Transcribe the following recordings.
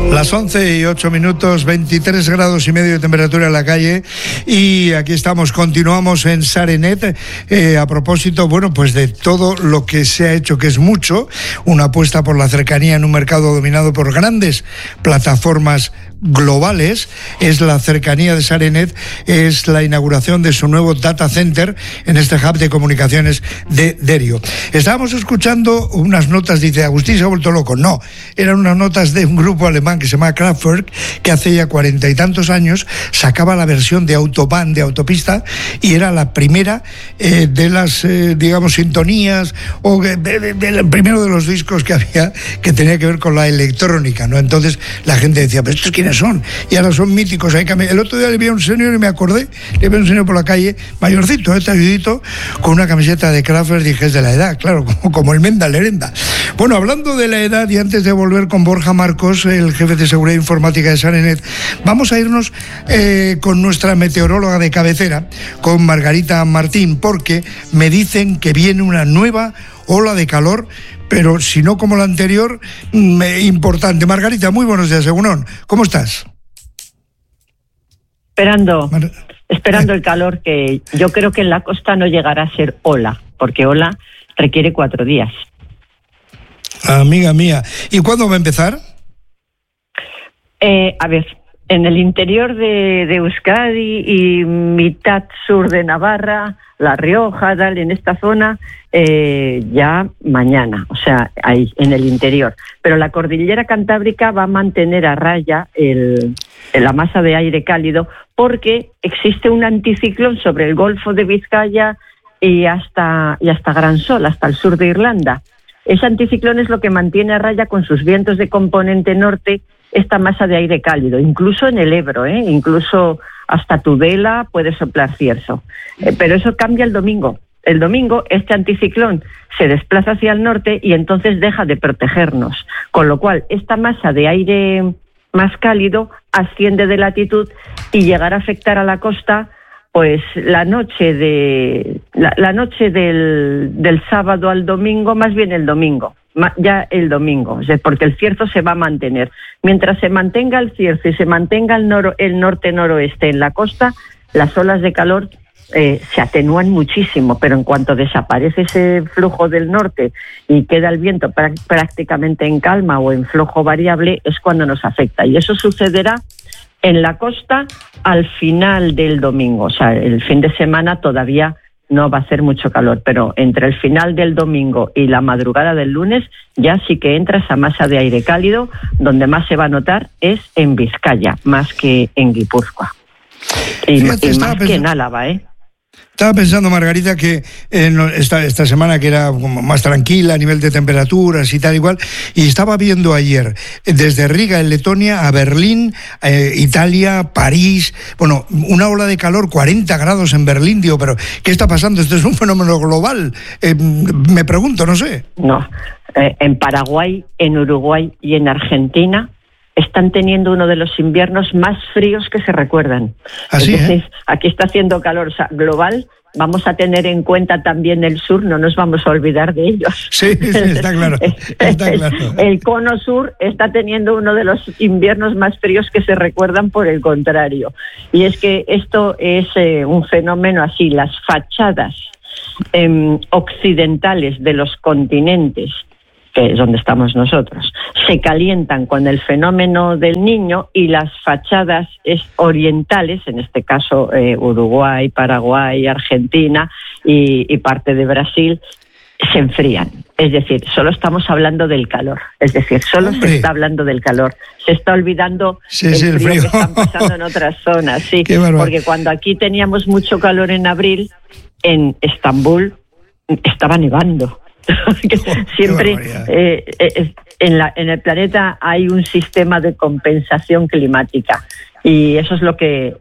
Las 11:08, 23 grados y medio de temperatura en la calle, y aquí estamos, continuamos en Sarenet, a propósito, bueno, pues de todo lo que se ha hecho, que es mucho, una apuesta por la cercanía en un mercado dominado por grandes plataformas globales. Es la cercanía de Sarenet, es la inauguración de su nuevo data center en este hub de comunicaciones de Derio. Estábamos escuchando unas notas, dice Agustín se ha vuelto loco. No, eran unas notas de un grupo alemán que se llama Kraftwerk, que hace ya 40 y tantos años sacaba la versión de Autobahn, de autopista, y era la primera de las, digamos, sintonías, o del primero de los discos que había, que tenía que ver con la electrónica, ¿no? Entonces la gente decía, pero ¿estos quiénes son? Y ahora son míticos. El otro día le vi a un señor y me acordé, le vi a un señor por la calle, mayorcito, talludito, con una camiseta de Kraftwerk, dije, es de la edad, claro, como el Menda Lerenda. Bueno, hablando de la edad, y antes de volver con Borja Marcos, el jefe de seguridad informática de Sarenet, vamos a irnos con nuestra meteoróloga de cabecera, con Margarita Martín, porque me dicen que viene una nueva ola de calor, pero si no como la anterior, importante. Margarita, muy buenos días, Egunon. ¿Cómo estás? Esperando el calor, que yo creo que en la costa no llegará a ser ola, porque ola requiere 4 días. Amiga mía. ¿Y cuándo va a empezar? A ver, en el interior de Euskadi y mitad sur de Navarra, La Rioja, tal, en esta zona, ya mañana, o sea, ahí, en el interior. Pero la cordillera cantábrica va a mantener a raya la masa de aire cálido, porque existe un anticiclón sobre el Golfo de Vizcaya y hasta Gran Sol, hasta el sur de Irlanda. Ese anticiclón es lo que mantiene a raya con sus vientos de componente norte esta masa de aire cálido, incluso en el Ebro, incluso hasta Tudela puede soplar cierzo. Pero eso cambia el domingo. El domingo este anticiclón se desplaza hacia el norte y entonces deja de protegernos. Con lo cual, esta masa de aire más cálido asciende de latitud y llegará a afectar a la costa pues la noche del sábado al domingo, más bien el domingo. Ya el domingo, porque el cierzo se va a mantener. Mientras se mantenga el cierzo y se mantenga el norte-noroeste en la costa, las olas de calor se atenúan muchísimo, pero en cuanto desaparece ese flujo del norte y queda el viento prácticamente en calma o en flojo variable, es cuando nos afecta. Y eso sucederá en la costa al final del domingo. O sea, el fin de semana todavía no va a hacer mucho calor, pero entre el final del domingo y la madrugada del lunes ya sí que entra esa masa de aire cálido. Donde más se va a notar es en Vizcaya, más que en Guipúzcoa. Y más que en Álava, Estaba pensando, Margarita, que esta semana, que era como más tranquila a nivel de temperaturas y tal igual, y estaba viendo ayer desde Riga, en Letonia, a Berlín, Italia, París, bueno, una ola de calor, 40 grados en Berlín. Digo, pero ¿qué está pasando? ¿Esto es un fenómeno global? Me pregunto, no sé. No, en Paraguay, en Uruguay y en Argentina están teniendo uno de los inviernos más fríos que se recuerdan. Así, entonces, aquí está haciendo calor, o sea, global. Vamos a tener en cuenta también el sur, no nos vamos a olvidar de ellos. Sí, está claro. Está claro. El cono sur está teniendo uno de los inviernos más fríos que se recuerdan, por el contrario. Y es que esto es un fenómeno así, las fachadas occidentales de los continentes, que es donde estamos nosotros, se calientan con el fenómeno del Niño, y las fachadas orientales, en este caso Uruguay, Paraguay, Argentina y parte de Brasil, se enfrían. Es decir, solo estamos hablando del calor. Es decir, solo ¡hombre! Se está hablando del calor. Se está olvidando el frío que están pasando en otras zonas. Sí, porque cuando aquí teníamos mucho calor en abril, en Estambul estaba nevando. Siempre en el planeta hay un sistema de compensación climática, y eso es lo que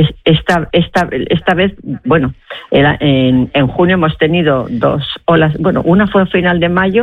esta vez, bueno, en junio hemos tenido 2 olas. Bueno, una fue a final de mayo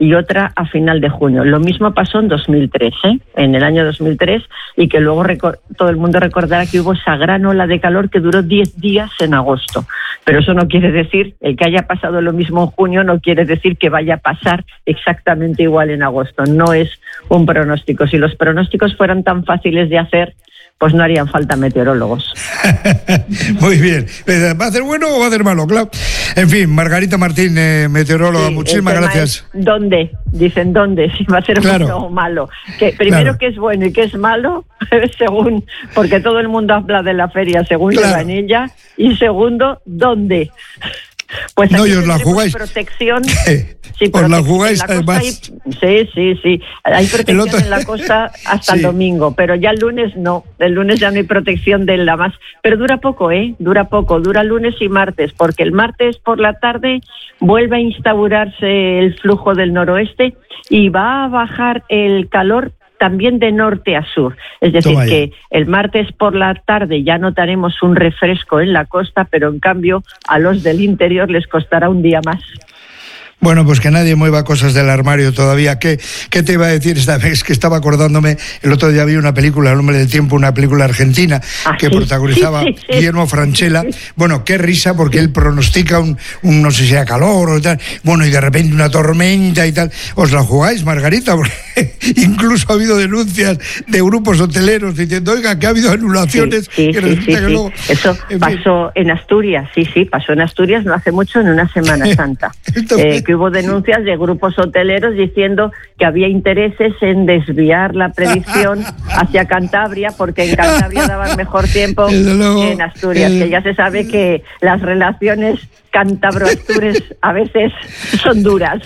y otra a final de junio. Lo mismo pasó en 2003, en el año 2003, y que luego todo el mundo recordará que hubo esa gran ola de calor que duró 10 días en agosto. Pero eso no quiere decir, el que haya pasado lo mismo en junio no quiere decir que vaya a pasar exactamente igual en agosto. No es un pronóstico. Si los pronósticos fueran tan fáciles de hacer, pues no harían falta meteorólogos. Muy bien. ¿Va a ser bueno o va a ser malo? Claro. En fin, Margarita Martín, meteoróloga, sí, muchísimas gracias. ¿Dónde? Dicen dónde, si va a ser bueno o malo. Que primero que es bueno y que es malo, según, porque todo el mundo habla de la feria según la vanilla, y segundo, ¿dónde? Pues no, y os la jugáis. Protección. Sí, os la jugáis además. Sí. Hay protección en la costa hasta el domingo, pero ya el lunes no. El lunes ya no hay protección de la más. Pero dura poco, dura lunes y martes, porque el martes por la tarde vuelve a instaurarse el flujo del noroeste y va a bajar el calor también de norte a sur. Es decir, que el martes por la tarde ya notaremos un refresco en la costa, pero en cambio a los del interior les costará un día más. Bueno, pues que nadie mueva cosas del armario todavía. ¿Qué te iba a decir esta vez? Que estaba acordándome, el otro día vi una película, El hombre del tiempo, una película argentina que protagonizaba Guillermo Francella. Bueno, qué risa, porque él pronostica un no sé si era calor o tal. Bueno, y de repente una tormenta y tal. ¿Os la jugáis, Margarita? Porque incluso ha habido denuncias de grupos hoteleros diciendo, oiga, que ha habido anulaciones. Luego... Eso pasó en Asturias, pasó en Asturias no hace mucho, en una Semana Santa. Que hubo denuncias de grupos hoteleros diciendo que había intereses en desviar la predicción hacia Cantabria, porque en Cantabria daban mejor tiempo que en Asturias, que ya se sabe que las relaciones cántabro-astures a veces son duras.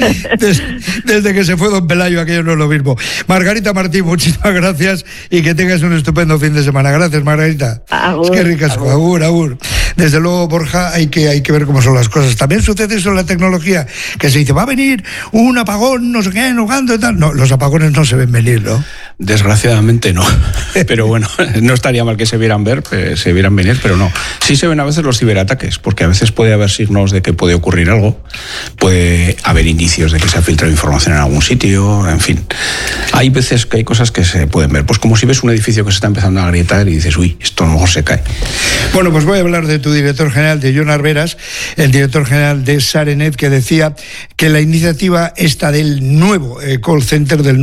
Desde que se fue don Pelayo, aquello no es lo mismo. Margarita Martín, muchísimas gracias y que tengas un estupendo fin de semana. Gracias, Margarita. Agur, es que ricas, agur. Desde luego, Borja, hay que ver cómo son las cosas. También sucede eso en la tecnología, que se dice, va a venir un apagón, no sé qué, no y tal. No, los apagones no se ven venir, ¿no? Desgraciadamente no. Pero bueno, no estaría mal que se vieran venir, pero no. Sí se ven a veces los ciberataques, porque a veces puede haber signos de que puede ocurrir algo, puede haber indicios de que se ha filtrado información en algún sitio, en fin. Hay veces que hay cosas que se pueden ver, pues como si ves un edificio que se está empezando a agrietar y dices, uy, esto a lo mejor se cae. Bueno, pues voy a hablar de tu director general, de Jon Arberas, el director general de SARENET, que decía que la iniciativa esta del nuevo del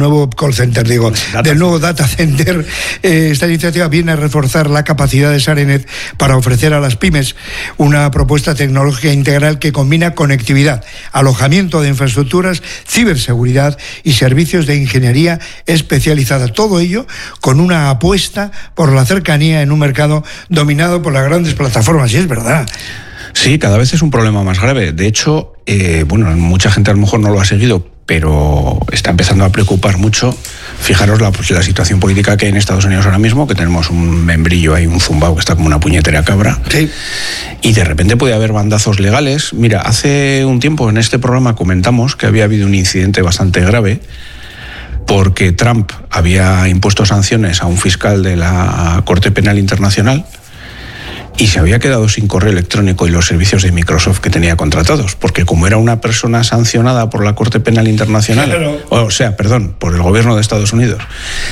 nuevo data center, esta iniciativa viene a reforzar la capacidad de SARENET para ofrecer a las pymes una propuesta tecnológica integral que combina conectividad, alojamiento de infraestructuras, ciberseguridad y servicios de ingeniería especializada. Todo ello con una apuesta por la cercanía en un mercado dominado por las grandes plataformas, y es verdad. Sí, cada vez es un problema más grave. De hecho, mucha gente a lo mejor no lo ha seguido, pero está empezando a preocupar mucho. Fijaros la situación política que hay en Estados Unidos ahora mismo, que tenemos un membrillo ahí, un zumbao que está como una puñetera cabra. Sí. Y de repente puede haber bandazos legales. Mira, hace un tiempo en este programa comentamos que había habido un incidente bastante grave porque Trump había impuesto sanciones a un fiscal de la Corte Penal Internacional y se había quedado sin correo electrónico y los servicios de Microsoft que tenía contratados, porque como era una persona sancionada por la Corte Penal Internacional, por el gobierno de Estados Unidos,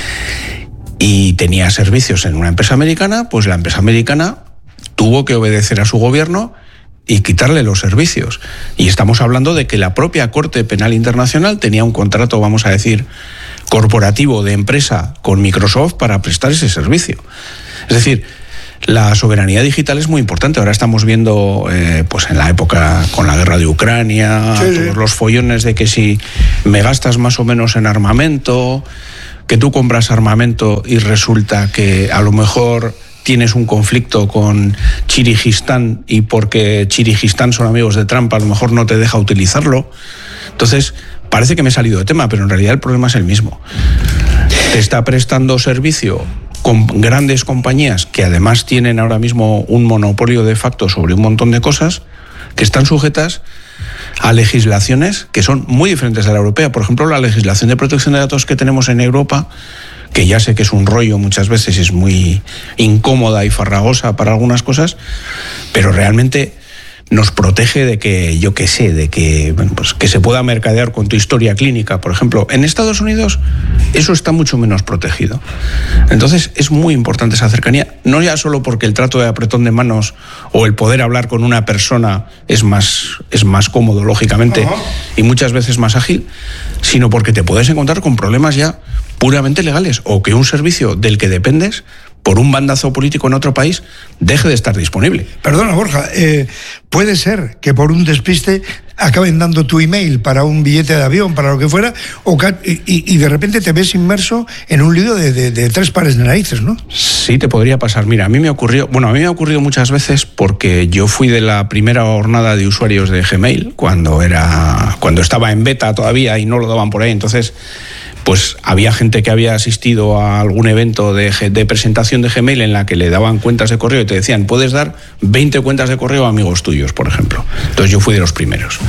y tenía servicios en una empresa americana, pues la empresa americana tuvo que obedecer a su gobierno y quitarle los servicios. Y estamos hablando de que la propia Corte Penal Internacional tenía un contrato, vamos a decir, corporativo de empresa con Microsoft para prestar ese servicio. Es decir, la soberanía digital es muy importante. Ahora estamos viendo, pues en la época con la guerra de Ucrania, todos los follones de que si me gastas más o menos en armamento, que tú compras armamento y resulta que a lo mejor tienes un conflicto con Kirguistán y porque Kirguistán son amigos de Trump a lo mejor no te deja utilizarlo. Entonces, parece que me he salido de tema, pero en realidad el problema es el mismo. Te está prestando servicio con grandes compañías que además tienen ahora mismo un monopolio de facto sobre un montón de cosas que están sujetas a legislaciones que son muy diferentes de la europea. Por ejemplo, la legislación de protección de datos que tenemos en Europa, que ya sé que es un rollo muchas veces, es muy incómoda y farragosa para algunas cosas, pero realmente nos protege de que, yo qué sé, de que, bueno, pues que se pueda mercadear con tu historia clínica, por ejemplo. En Estados Unidos eso está mucho menos protegido. Entonces es muy importante esa cercanía, no ya solo porque el trato de apretón de manos o el poder hablar con una persona es más cómodo, lógicamente, y muchas veces más ágil, sino porque te puedes encontrar con problemas ya puramente legales, o que un servicio del que dependes por un bandazo político en otro país deje de estar disponible. Perdona, Borja, puede ser que por un despiste acaben dando tu email para un billete de avión, para lo que fuera, y de repente te ves inmerso en un lío de tres pares de narices, ¿no? Sí, te podría pasar. Mira, a mí me ha ocurrido muchas veces porque yo fui de la primera jornada de usuarios de Gmail cuando estaba en beta todavía y no lo daban por ahí, entonces pues había gente que había asistido a algún evento de presentación de Gmail en la que le daban cuentas de correo y te decían, puedes dar 20 cuentas de correo a amigos tuyos, por ejemplo. Entonces yo fui de los primeros.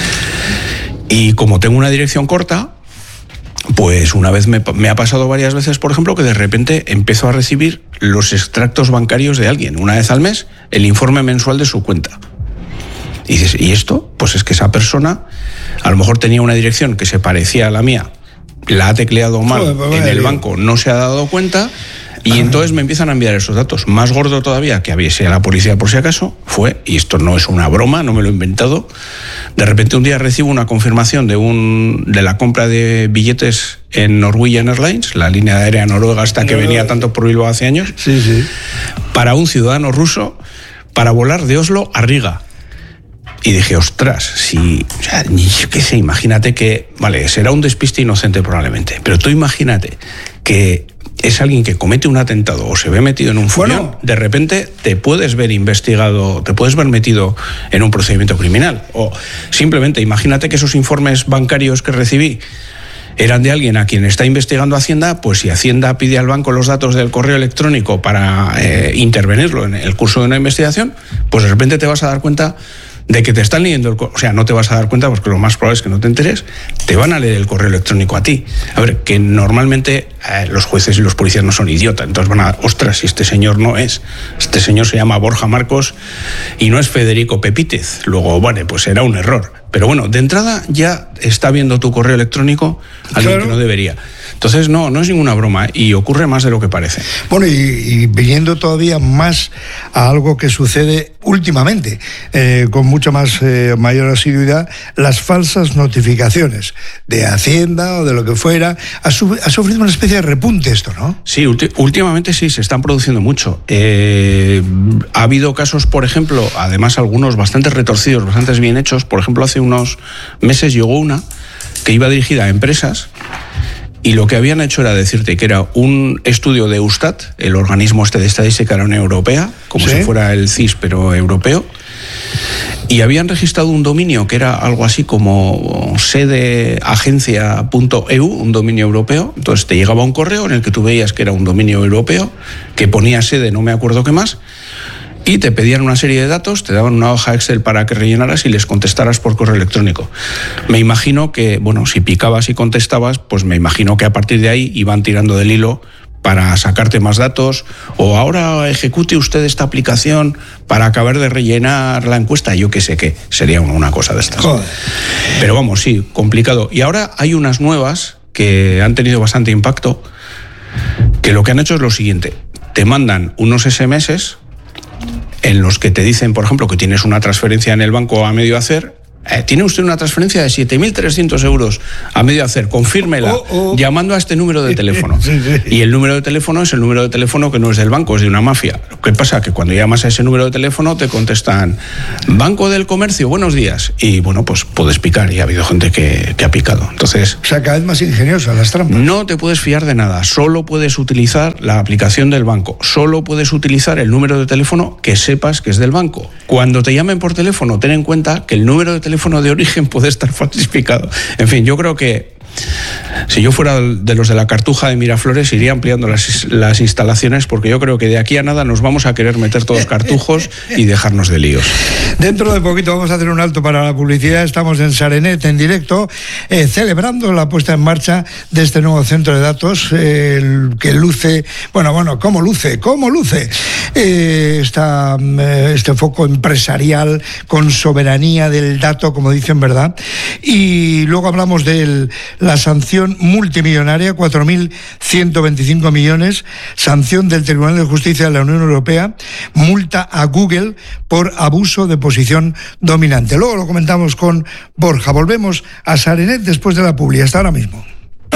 Y como tengo una dirección corta, pues una vez me ha pasado varias veces, por ejemplo, que de repente empiezo a recibir los extractos bancarios de alguien, una vez al mes, el informe mensual de su cuenta. Y dices, ¿y esto? Pues es que esa persona a lo mejor tenía una dirección que se parecía a la mía, la ha tecleado mal en el banco, no se ha dado cuenta, y entonces me empiezan a enviar esos datos. Más gordo todavía, que avisé a la policía por si acaso, fue, y esto no es una broma, no me lo he inventado, de repente un día recibo una confirmación de la compra de billetes en Norwegian Airlines, la línea aérea noruega hasta que venía tanto por Bilbao hace años, para un ciudadano ruso para volar de Oslo a Riga. Y dije, ostras, yo qué sé, imagínate que, vale, será un despiste inocente probablemente, pero tú imagínate que es alguien que comete un atentado o se ve metido en un follón, de repente te puedes ver investigado, te puedes ver metido en un procedimiento criminal. O simplemente imagínate que esos informes bancarios que recibí eran de alguien a quien está investigando Hacienda, pues si Hacienda pide al banco los datos del correo electrónico para intervenirlo en el curso de una investigación, pues de repente te vas a dar cuenta de que te están leyendo no te vas a dar cuenta porque lo más probable es que no te enteres, te van a leer el correo electrónico a ti. A ver, que normalmente los jueces y los policías no son idiotas, entonces van a dar, ostras, si este señor este señor se llama Borja Marcos y no es Federico Pepítez, luego, vale, pues será un error. Pero bueno, de entrada ya está viendo tu correo electrónico alguien que no debería. Entonces no es ninguna broma, y ocurre más de lo que parece. Bueno, y viniendo todavía más a algo que sucede últimamente, con mucha mayor asiduidad, las falsas notificaciones de Hacienda o de lo que fuera. Ha sufrido una especie de repunte esto, ¿no? Sí, últimamente sí, se están produciendo mucho. Ha habido casos, por ejemplo, además algunos bastante retorcidos, bastante bien hechos. Por ejemplo, hace unos meses llegó una que iba dirigida a empresas, y lo que habían hecho era decirte que era un estudio de Eustat, el organismo de estadística de la Unión Europea, como si fuera el CIS, pero europeo, y habían registrado un dominio que era algo así como sedeagencia.eu, un dominio europeo. Entonces te llegaba un correo en el que tú veías que era un dominio europeo, que ponía sede, no me acuerdo qué más, y te pedían una serie de datos, te daban una hoja Excel para que rellenaras y les contestaras por correo electrónico. Me imagino que, bueno, si picabas y contestabas, pues me imagino que a partir de ahí iban tirando del hilo para sacarte más datos, o ahora ejecute usted esta aplicación para acabar de rellenar la encuesta, yo qué sé qué, sería una cosa de estas. Joder. Pero vamos, sí, complicado. Y ahora hay unas nuevas que han tenido bastante impacto, que lo que han hecho es lo siguiente: te mandan unos SMS en los que te dicen, por ejemplo, que tienes una transferencia en el banco a medio hacer. Tiene usted una transferencia de 7.300 euros a medio hacer, confírmela, llamando a este número de teléfono. Y el número de teléfono es el número de teléfono que no es del banco, es de una mafia. ¿Qué pasa? Que cuando llamas a ese número de teléfono te contestan, Banco del Comercio, buenos días. Y bueno, pues puedes picar, y ha habido gente que ha picado. Entonces, o sea, cada vez más ingeniosas las trampas. No te puedes fiar de nada, solo puedes utilizar la aplicación del banco, solo puedes utilizar el número de teléfono que sepas que es del banco. Cuando te llamen por teléfono, ten en cuenta que el número de teléfono de origen puede estar falsificado. En fin, yo creo que si yo fuera de los de la Cartuja de Miraflores, iría ampliando las instalaciones, porque yo creo que de aquí a nada nos vamos a querer meter todos cartujos y dejarnos de líos. Dentro de poquito vamos a hacer un alto para la publicidad. Estamos en Sarenet en directo, celebrando la puesta en marcha de este nuevo centro de datos, que luce, ¿cómo luce? Este foco empresarial con soberanía del dato, como dicen, ¿verdad? Y luego hablamos de la sanción multimillonaria, 4.125 millones, sanción del Tribunal de Justicia de la Unión Europea, multa a Google por abuso de posición dominante. Luego lo comentamos con Borja. Volvemos a Sarenet después de la publi. Hasta ahora mismo.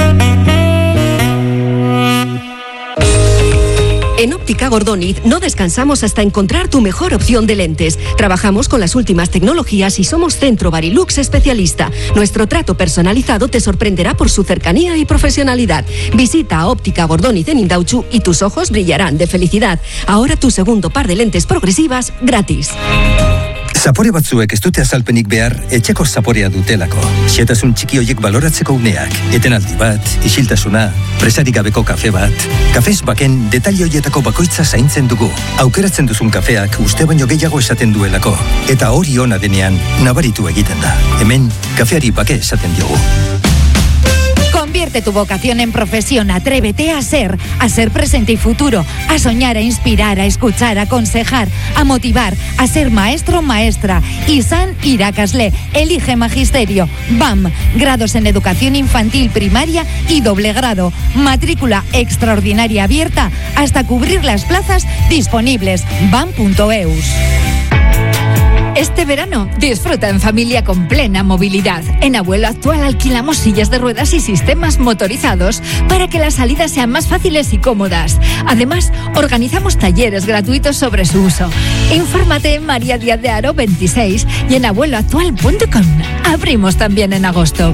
En Óptica Gordoniz no descansamos hasta encontrar tu mejor opción de lentes. Trabajamos con las últimas tecnologías y somos Centro Barilux especialista. Nuestro trato personalizado te sorprenderá por su cercanía y profesionalidad. Visita a Óptica Gordoniz en Indautxu y tus ojos brillarán de felicidad. Ahora tu segundo par de lentes progresivas gratis. Zapore batzuek ez dute azalpenik behar etxeko zaporea dutelako. Xehetasun txiki horiek baloratzeko uneak, etenaldi bat, isiltasuna, presarik gabeko kafe bat. Kafez baken detalle horietako bakoitza zaintzen dugu. Aukeratzen duzun kafeak uste baino gehiago esaten duelako. Eta hori ona denean nabaritu egiten da. Hemen kafeari bake esaten diogu. Convierte tu vocación en profesión, atrévete a ser presente y futuro, a soñar, a inspirar, a escuchar, a aconsejar, a motivar, a ser maestro, maestra. ISAN Irakasle, elige magisterio. BAM, grados en educación infantil, primaria y doble grado. Matrícula extraordinaria abierta hasta cubrir las plazas disponibles. BAM.eus. Este verano, disfruta en familia con plena movilidad. En Abuelo Actual alquilamos sillas de ruedas y sistemas motorizados para que las salidas sean más fáciles y cómodas. Además, organizamos talleres gratuitos sobre su uso. Infórmate en María Díaz de Haro 26 y en abueloactual.com. Abrimos también en agosto.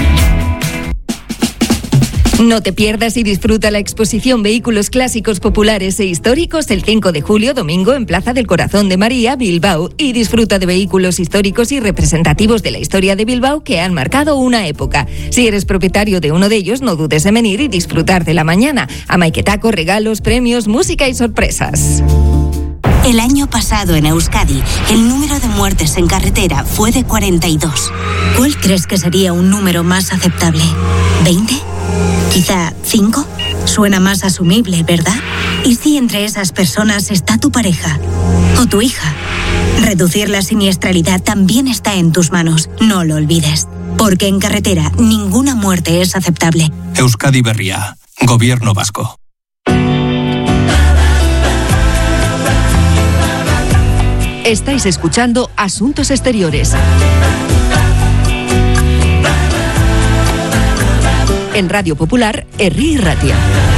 No te pierdas y disfruta la exposición Vehículos Clásicos Populares e Históricos el 5 de julio, domingo, en Plaza del Corazón de María, Bilbao, y disfruta de vehículos históricos y representativos de la historia de Bilbao que han marcado una época. Si eres propietario de uno de ellos, no dudes en venir y disfrutar de la mañana. Amaiketako, regalos, premios, música y sorpresas. El año pasado en Euskadi, el número de muertes en carretera fue de 42. ¿Cuál crees que sería un número más aceptable? ¿20? ¿Quizá 5? Suena más asumible, ¿verdad? ¿Y si entre esas personas está tu pareja o tu hija? Reducir la siniestralidad también está en tus manos, no lo olvides. Porque en carretera ninguna muerte es aceptable. Euskadi Berria, Gobierno Vasco. Estáis escuchando Asuntos Exteriores. En Radio Popular, Herri y Ratia.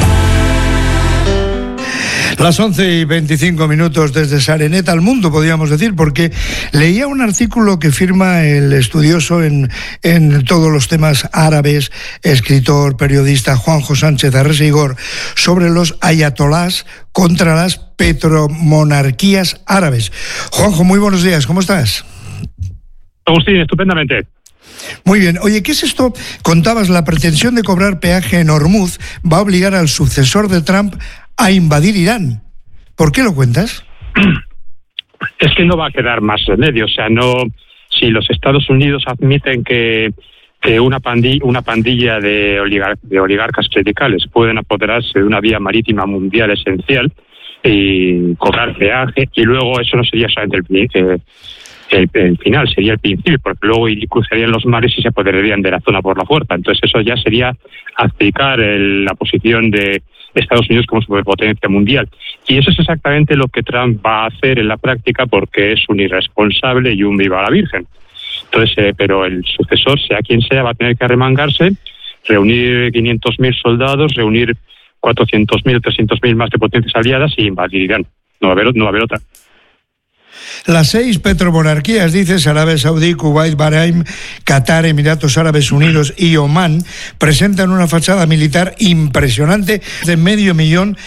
Las 11:25 desde Sarenet al mundo, podríamos decir, porque leía un artículo que firma el estudioso en todos los temas árabes, escritor, periodista Juanjo Sánchez Arrese-Igor, sobre los ayatolás contra las petromonarquías árabes. Juanjo, muy buenos días, ¿cómo estás? Agustín, estupendamente. Muy bien. Oye, ¿qué es esto? Contabas, la pretensión de cobrar peaje en Hormuz va a obligar al sucesor de Trump a invadir Irán. ¿Por qué lo cuentas? Es que no va a quedar más remedio. O sea, no. Si los Estados Unidos admiten que una pandilla de oligarcas clericales pueden apoderarse de una vía marítima mundial esencial y cobrar peaje, y luego eso no sería solamente el final, sería el principio, porque luego cruzarían los mares y se apoderarían de la zona por la fuerza. Entonces eso ya sería abdicar la posición de Estados Unidos como superpotencia mundial. Y eso es exactamente lo que Trump va a hacer en la práctica, porque es un irresponsable y un viva la Virgen. Entonces, pero el sucesor, sea quien sea, va a tener que arremangarse, reunir 500.000 soldados, reunir 400.000, 300.000 más de potencias aliadas y invadir Irán. No va a haber otra. Las 6 petromonarquías, dices, Arabia Saudí, Kuwait, Bahrein, Qatar, Emiratos Árabes Unidos y Omán, presentan una fachada militar impresionante de 500.000